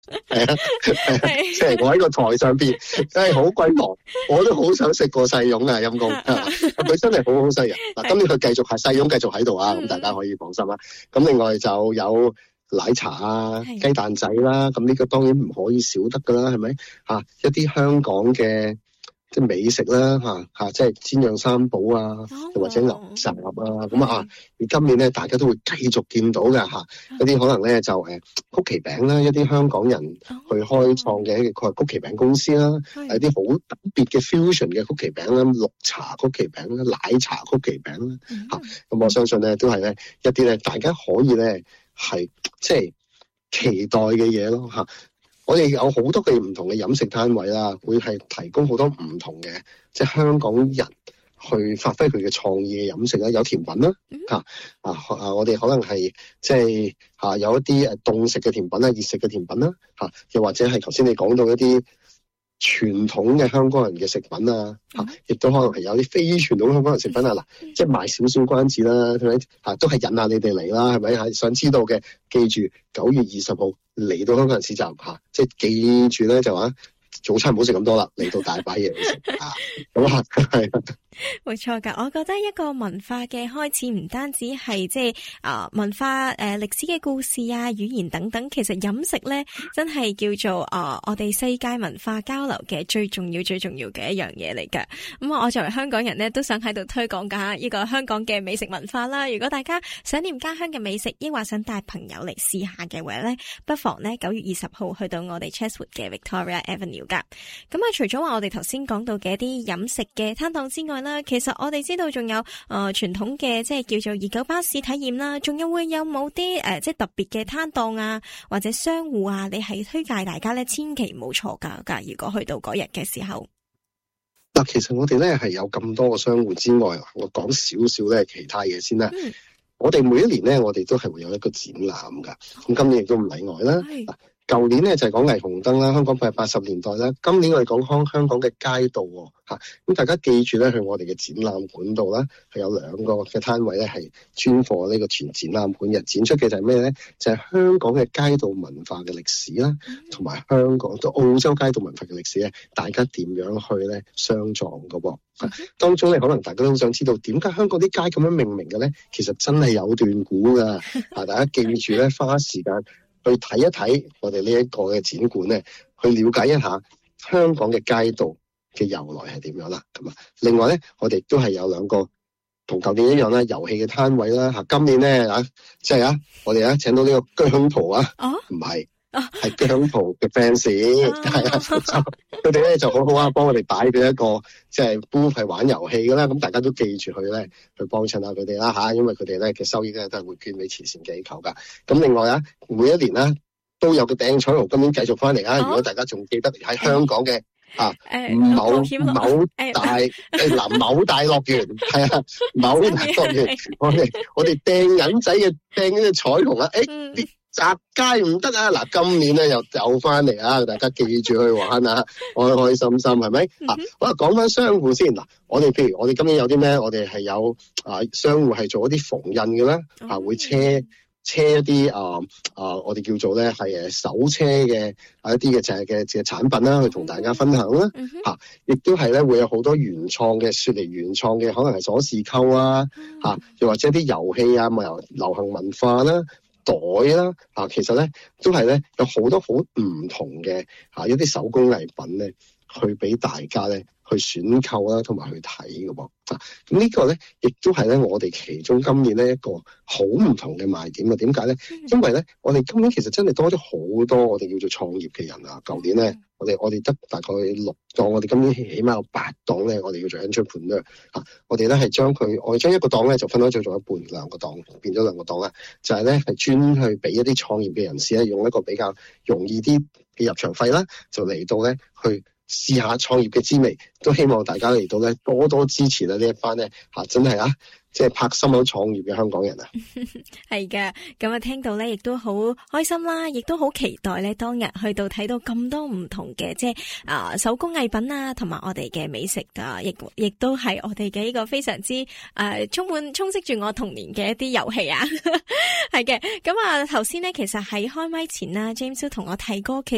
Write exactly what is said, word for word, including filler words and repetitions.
係啊，即係我喺個台上邊真係好鬼忙，我都好想食過細蓉啊，陰公，佢真係好好食啊！嗱，今年佢繼續係細蓉繼續喺度啊，咁大家可以放心啦。咁另外就有奶茶啊、雞蛋仔啦，咁呢個當然唔可以少得噶啦，係咪？吓，一啲香港嘅即係美食啦，吓吓，即係煎釀三寶啊，又、oh. 或者牛雜啊，咁啊，而今年咧，大家都會繼續見到嘅吓，一啲可能咧就誒曲奇餅啦，一啲香港人去開創嘅一個曲奇餅公司啦，有啲好特別嘅 fusion 嘅曲奇餅啦，綠茶曲奇餅啦，奶茶曲奇餅啦，吓、mm-hmm. 啊，咁我相信咧都係咧一啲咧大家可以咧係即係期待嘅嘢咯吓。我哋有好多嘅唔同嘅飲食攤位啦，會係提供好多唔同嘅，即係香港人去發揮佢嘅創意嘅飲食啦，有甜品啦，嚇、嗯、啊啊！我哋可能係即係嚇有一啲誒凍食嘅甜品啦，熱食嘅甜品啦，嚇、啊、又或者係頭先你講到一啲傳統嘅香港人嘅食品啊，嚇、嗯，亦都可能係有啲非傳統香港人食品啊，嗱、嗯，即係賣少少關子啦，係咪嚇？都係引下你哋嚟啦，係咪嚇？想知道嘅，記住九月二十號嚟到香港人市集嚇，即係記住咧就話早餐唔好食咁多啦，嚟到大把嘢嚟食啊！咁啊，係冇錯噶，我覺得一個文化嘅開始唔單止係即係啊文化誒歷、呃、史嘅故事啊語言等等，其實飲食咧真係叫做啊、呃、我哋世界文化交流嘅最重要最重要嘅一樣嘢嚟噶。咁、嗯、我作為香港人咧，都想喺度推廣下呢個香港嘅美食文化啦。如果大家想念家鄉嘅美食，抑或想帶朋友嚟試下嘅話咧，不妨咧九月二十號去到我哋 Chatswood 嘅 Victoria Avenue 噶。咁啊，除咗話我哋頭先講到嘅一啲飲食嘅攤檔之外啦，其實我哋知道仲有誒傳統嘅即係叫做熱狗巴士體驗啦，仲有會有冇啲誒即係特別嘅攤檔啊，或者商戶啊，你係推介大家咧千祈唔好錯價噶。如果去到嗰日嘅時候， 嗱，其實我哋咧係有咁多個商戶之外，我講少少咧其他嘢先啦。嗯、我哋每一年咧，我哋都係會有一個展覽噶，咁今年亦都唔例外啦。舊年咧就係講霓虹燈啦，香港係八十年代啦。今年我哋講香香港嘅街道喎，嚇，咁大家記住咧，去我哋嘅展覽館度啦，係有兩個嘅攤位咧，係專貨呢個全展覽館日展出嘅就係咩咧？就係、是、香港嘅街道文化嘅歷史啦，同埋香港到澳洲街道文化嘅歷史咧，大家點樣去咧相撞嘅噃？當中咧可能大家都好想知道點解香港啲街咁樣命名嘅咧？其實真係有段古㗎，啊！大家記住咧，花時間去睇一睇我哋呢一個嘅展館咧，去了解一下香港嘅街道嘅由來係點樣啦。咁啊，另外咧，我哋都係有兩個同舊年一樣啦，遊戲嘅攤位啦。嚇，今年咧啊，即係啊，我哋啊請到呢個姜濤啊，唔係。係姜濤嘅 fans，係啊，佢哋咧就好好啊，幫我哋擺咗一個即係 booth 係玩遊戲㗎啦，咁大家都記住佢咧去幫襯下佢哋啦嚇，因為佢哋咧嘅收益咧都係會捐俾慈善機構㗎。咁另外啊，每一年啦都有個掟彩虹，今年繼續翻嚟啊！如果大家仲記得喺香港嘅啊某某大誒嗱某大樂園係啊某大樂園，我哋我哋掟銀仔嘅掟嗰隻彩虹啊，誒啲。雜街唔得啊！嗱，今年咧又又翻嚟啊！大家記住去玩啊，開開心心係咪？啊，好啦，講翻商戶先嗱，我哋譬如我哋今年有啲咩？我哋係有啊商戶係做一啲縫印嘅啦，啊會車車一啲啊啊我哋叫做咧係誒手車嘅啊一啲嘅就係嘅嘅產品啦，去同大家分享啦，嚇、啊，亦都係咧會有好多原創嘅雪梨原創嘅，可能係鎖匙扣啊，嚇、啊，又或者啲遊戲啊，咪由流行文化啦。袋啦，啊，其實咧都係咧有好多好唔同嘅啊一啲手工藝品咧，去俾大家咧去選購啦，同埋去睇嘅噃。啊，咁呢個咧亦都係咧我哋其中今年咧一個好唔同嘅賣點啊！點解咧？因為咧我哋今年其實真係多咗好多我哋叫做創業嘅人啊！舊年咧我哋我哋得大概六檔，我哋今年起碼有八檔咧，我哋叫做 entrepreneur 啊！我哋咧係將佢我哋將一個檔咧就分開咗做一半，兩個檔變咗兩個檔啦，就係咧係專去俾一啲創業嘅人士咧用一個比較容易啲嘅入場費啦，就嚟到咧去試下創業嘅滋味，都希望大家嚟到咧多多支持啦！呢一班咧嚇真係啊，即係拍心口創業嘅香港人啊！ 係嘅，咁啊聽到咧，亦都好開心啦，亦都好期待咧，當日去到睇到咁多唔同嘅即係啊手工藝品啊，同埋我哋嘅美食啊，亦亦都係我哋嘅呢個非常之誒、呃、充滿充斥住我童年嘅一啲遊戲啊！係嘅，咁啊頭先咧其實喺開麥前啦 ，James 都同我睇過，其